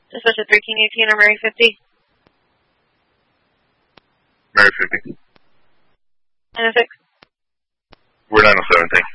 Dispatch 1318 or Mary 50? Mary 50. 906? We're 907, thank